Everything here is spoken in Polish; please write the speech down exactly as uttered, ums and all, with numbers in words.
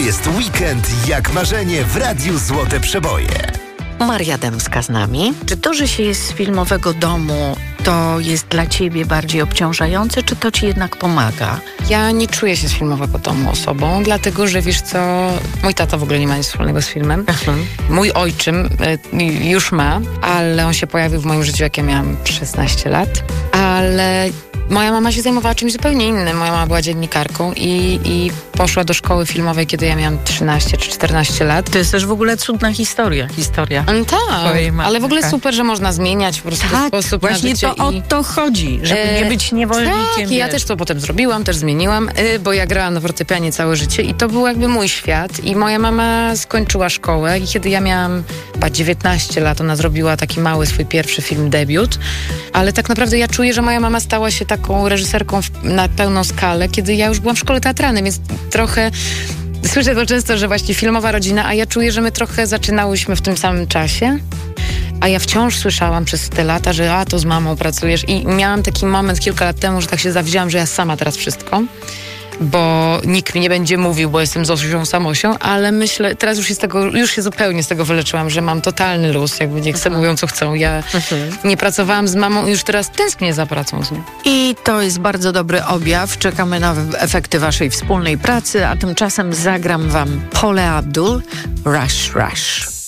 jest weekend jak marzenie w Radiu Złote Przeboje. Maria Dębska z nami. Czy to, że się jest z filmowego domu, to jest dla ciebie bardziej obciążające, czy to ci jednak pomaga? Ja nie czuję się z filmowego domu osobą, dlatego że wiesz co, mój tata w ogóle nie ma nic wspólnego z filmem. Mhm. Mój ojczym y, już ma, ale on się pojawił w moim życiu, jak ja miałam szesnaście lat. Ale moja mama się zajmowała czymś zupełnie innym. Moja mama była dziennikarką i, i poszła do szkoły filmowej, kiedy ja miałam trzynaście czy czternaście lat. To jest też w ogóle cudna historia. Historia. Mm, tak, Twojej mamy, ale w ogóle tak. super, że można zmieniać po prostu Tak, sposób właśnie na życie. to o i... to chodzi, żeby E, nie być niewolnikiem. Tak, i ja wiesz. też to potem zrobiłam, też zmieniłam, y, bo ja grałam na fortepianie całe życie i to był jakby mój świat. I moja mama skończyła szkołę i kiedy ja miałam chyba dziewiętnaście lat, ona zrobiła taki mały swój pierwszy film, debiut. Ale tak naprawdę ja czuję, że moja mama stała się taką reżyserką w, na pełną skalę, kiedy ja już byłam w szkole teatralnej, więc trochę... Słyszę to często, że właśnie filmowa rodzina, a ja czuję, że my trochę zaczynałyśmy w tym samym czasie. A ja wciąż słyszałam przez te lata, że a, to z mamą pracujesz. I miałam taki moment kilka lat temu, że tak się zawzięłam, że ja sama teraz wszystko. Bo nikt mi nie będzie mówił, bo jestem Zosią Samosią, ale myślę, teraz już, jest tego, już się zupełnie z tego wyleczyłam, że mam totalny luz, jakby niech sobie mówią, co chcą. Ja nie pracowałam z mamą i już teraz tęsknię za pracą z nią. I to jest bardzo dobry objaw. Czekamy na efekty waszej wspólnej pracy, a tymczasem zagram wam Paula Abdul, Rush Rush.